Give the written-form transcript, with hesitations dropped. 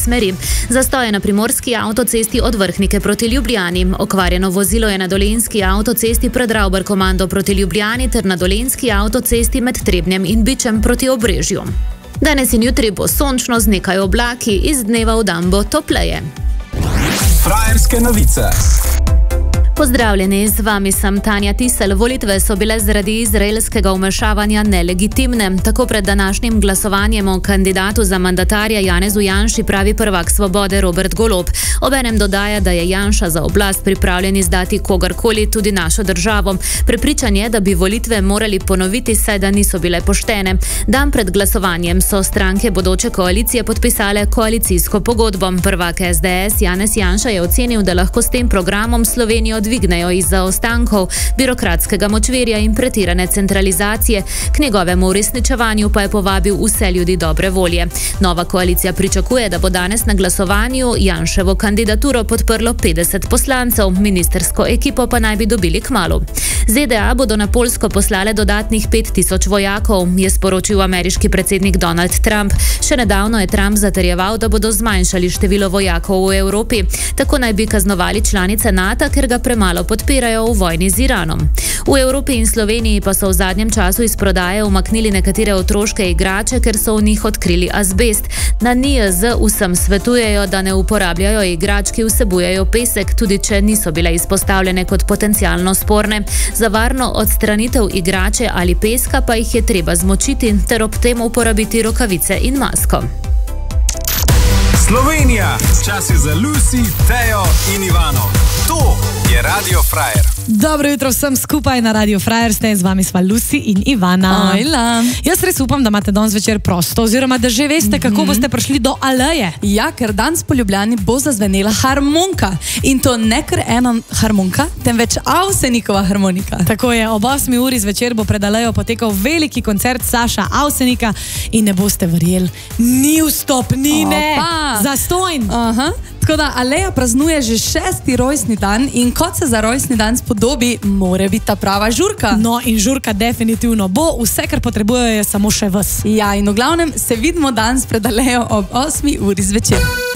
smeri. Zastoj je na primorski avtocesti od Vrhnike proti Ljubljani. Okvarjeno vozilo je na dolenjski avtocesti pred Ravbar-Komando proti Ljubljani ter na dolenjski avtocesti med Trebnjem in Bičem proti Obrežju. Danes in jutri bo sončno z nekaj oblaki, iz dneva v dan bo topleje. Frajerske novice. Pozdravljeni, z vami sem Tanja Tisel. Volitve so bile zaradi izraelskega vmešavanja nelegitimne. Tako pred današnjim glasovanjem o kandidatu za mandatarja Janezu Janši pravi prvak Svobode Robert Golob. Obenem dodaja, da je Janša za oblast pripravljen izdati kogarkoli, tudi našo državo. Prepričan je, da bi volitve morali ponoviti, saj da niso bile poštene. Dan pred glasovanjem so stranke bodoče koalicije podpisale koalicijsko pogodbo. Prvak SDS Janez Janša je ocenil, da lahko s tem programom Slovenijo dvignejo iz zaostankov, birokratskega močvirja in pretirane centralizacije. K njegovemu uresničevanju pa je povabil vse ljudi dobre volje. Nova koalicija pričakuje, da bo danes na glasovanju Janševo kandidaturo podprlo 50 poslancev, ministersko ekipo pa naj bi dobili kmalu. ZDA bodo na Poljsko poslale dodatnih 5000 vojakov, je sporočil ameriški predsednik Donald Trump. Še nedavno je Trump zatrjeval, da bodo zmanjšali število vojakov v Evropi. Tako naj bi kaznovali članice NATO, ker ga premalo podpirajo v vojni z Iranom. V Evropi in Sloveniji pa so v zadnjem času iz prodaje umaknili nekatere otroške igrače, ker so v njih odkrili azbest. Na NIJZ vsem svetujejo, da ne uporabljajo igrač, ki vsebujejo pesek, tudi če niso bile izpostavljene kot potencialno sporne. Za varno odstranitev igrače ali peska pa jih je treba zmočiti ter ob tem uporabiti rokavice in masko. Slovenija, čas je za Lucy, Tejo in Ivano. To je Radio Frajer. Dobro jutro vsem skupaj na Radio Frajer, ste z vami sva Lucy in Ivana. Ojla. Jaz res upam, da imate danes večer prosto, oziroma da že veste, kako boste prišli do aleje. Ja, ker danes po Ljubljani bo zazvenela harmonika. In to ne kar ena harmonika, temveč Avsenikova harmonika. Tako je, ob 8 uri zvečer bo pred alejo potekal veliki koncert Saša Avsenika in ne boste verjeli, ni vstopnine. Zastojn. Aha. Tako da aleja praznuje že 6. rojstni dan in kot se za rojstni dan spodobi, mora biti ta prava žurka. No in žurka definitivno bo, vse kar potrebujejo je samo še vas. Ja, in v glavnem se vidimo danes pred alejo ob 8 uri zvečer.